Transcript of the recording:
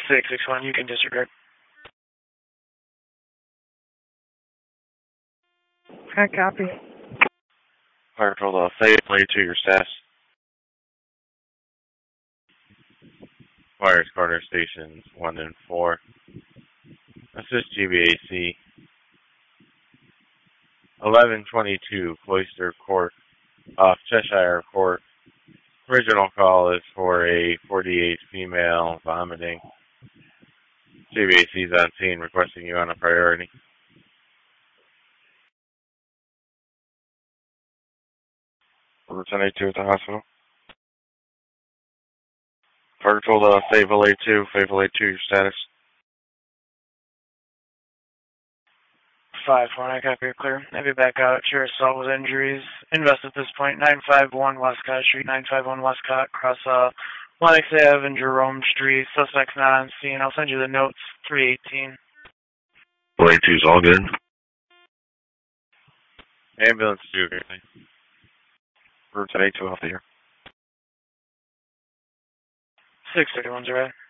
661, you can disregard. I copy. Fire Patrol faithfully to your status. Fires Corner Stations 1 and 4. Assist GBAC. 1122 Cloister Court off Cheshire Court. Original call is for a 48 female vomiting. GBAC is on scene requesting you on a priority. Number 1082 at the hospital. Fire Patrol Fayetteville 82, Fayetteville 82, your status. 5-1, I copy, you're clear. Have you back out. Your assault with injuries. Invest at this point. 951 Westcott Street, 951 Westcott, cross Lennox Ave and Jerome Street. Suspect's not on scene. I'll send you the notes. 318. 82 is all good. Ambulance 2, okay. Route 1082 off the air. 631's right.